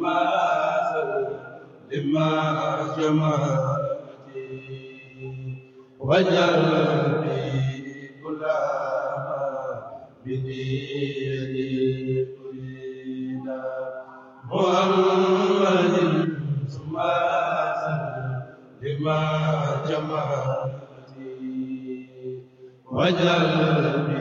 لما جمعتي وجل بي كل بديني أريد محمد ثم لما جمعتي وجل